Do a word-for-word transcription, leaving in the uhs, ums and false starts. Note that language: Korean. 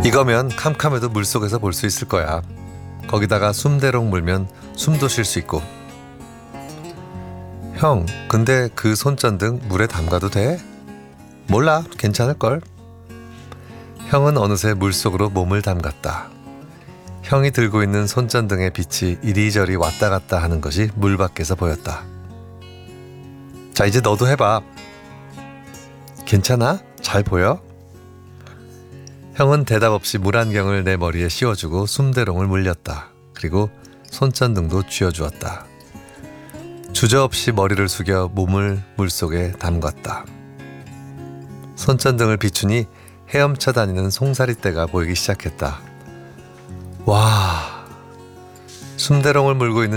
이거면 캄캄해도 물속에서 볼 수 있을 거야. 거기다가 숨대롱 물면 숨도 쉴 수 있고. 형, 근데 그 손전등 물에 담가도 돼? 몰라, 괜찮을걸. 형은 어느새 물속으로 몸을 담갔다. 형이 들고 있는 손전등의 빛이 이리저리 왔다 갔다 하는 것이 물 밖에서 보였다. 자, 이제 너도 해봐. 괜찮아? 잘 보여? 형은 대답 없이 물안경을 내 머리에 씌워주고 숨대롱을 물렸다. 그리고 손전등도 쥐어주었다. 주저없이 머리를 숙여 몸을 물속에 담갔다. 손전등을 비추니 헤엄쳐 다니는 송사리떼가 보이기 시작했다. 와, 숨대롱을 물고 있는